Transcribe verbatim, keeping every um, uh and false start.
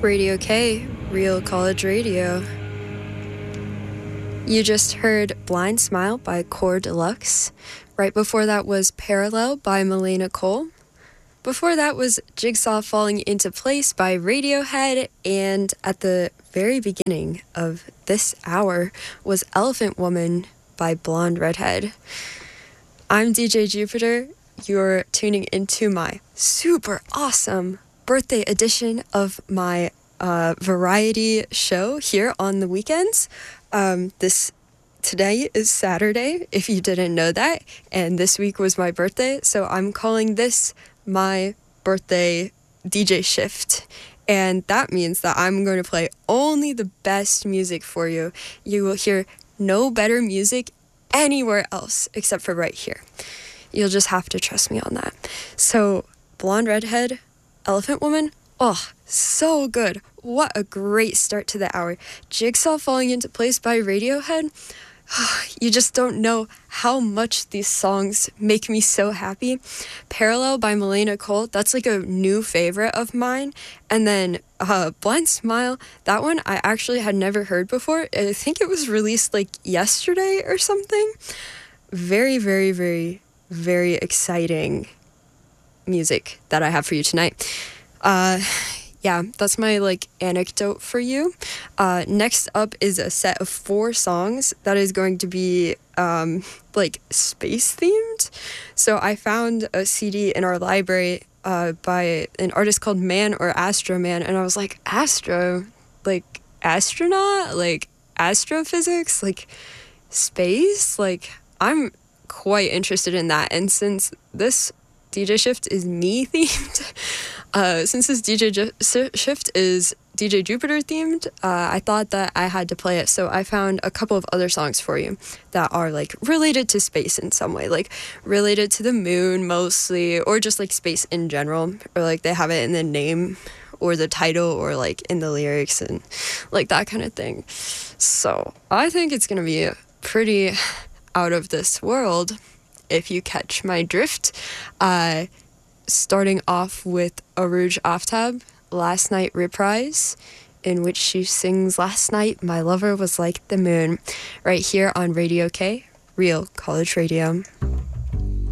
Radio K, Real College Radio. You just heard Blind Smile by Core Deluxe. Right before that was Parallel by Melina Cole. Before that was Jigsaw Falling Into Place by Radiohead. And at the very beginning of this hour was Elephant Woman by Blonde Redhead. I'm D J Jupiter. You're tuning into my super awesome birthday edition of my uh, variety show here on the weekends. Um, this today is Saturday, if you didn't know that, and this week was my birthday, so I'm calling this my birthday D J shift. And that means that I'm going to play only the best music for you. You will hear no better music anywhere else except for right here. You'll just have to trust me on that. So, Blonde Redhead, Elephant Woman, oh, so good. What a great start to the hour. Jigsaw Falling Into Place by Radiohead. You just don't know how much these songs make me so happy. Parallel by Melina Cole, that's like a new favorite of mine. And then uh, Blind Smile, that one I actually had never heard before. I think it was released like yesterday or something. Very, very, very, very exciting music that I have for you tonight. Uh, yeah, that's my like anecdote for you. Uh, next up is a set of four songs that is going to be um, like space themed. So I found a C D in our library uh, by an artist called Man or Astro Man, and I was like, Astro, like astronaut, like astrophysics, like space, like I'm quite interested in that. And since this D J shift is me themed, uh, since this D J ju- shift is D J Jupiter themed, uh, I thought that I had to play it. So I found a couple of other songs for you that are like related to space in some way, like related to the moon mostly, or just like space in general, or like they have it in the name or the title or like in the lyrics and like that kind of thing. So I think it's gonna be pretty out of this world, if you catch my drift. Uh, starting off with Arooj Aftab, Last Night Reprise, in which she sings Last Night My Lover Was Like the Moon, right here on Radio K, Real College Radio.